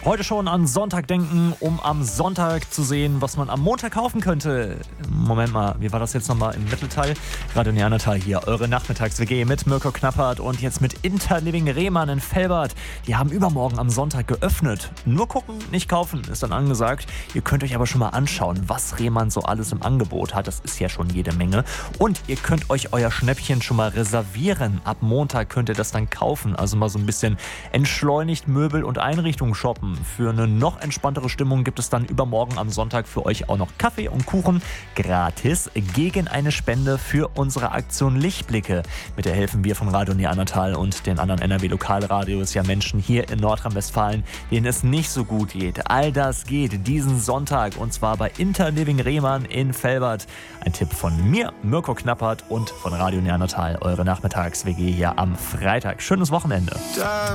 Heute schon an Sonntag denken, um am Sonntag zu sehen, was man am Montag kaufen könnte. Moment mal, wie war das jetzt nochmal im Mittelteil? Radio Neandertal hier, eure Nachmittags-WG mit Mirko Knappert und jetzt mit Interliving Rehmann in Velbert. Die haben übermorgen am Sonntag geöffnet. Nur gucken, nicht kaufen, ist dann angesagt. Ihr könnt euch aber schon mal anschauen, was Rehmann so alles im Angebot hat. Das ist ja schon jede Menge. Und ihr könnt euch euer Schnäppchen schon mal reservieren. Ab Montag könnt ihr das dann kaufen. Also mal so ein bisschen entschleunigt Möbel und Einrichtungen shoppen. Für eine noch entspanntere Stimmung gibt es dann übermorgen am Sonntag für euch auch noch Kaffee und Kuchen gratis gegen eine Spende für unsere Aktion Lichtblicke. Mit der helfen wir von Radio Neandertal und den anderen NRW-Lokalradios ja Menschen hier in Nordrhein-Westfalen, denen es nicht so gut geht. All das geht diesen Sonntag und zwar bei Interliving Rehmann in Velbert. Ein Tipp von mir, Mirko Knappert und von Radio Neandertal, eure Nachmittags-WG hier am Freitag. Schönes Wochenende.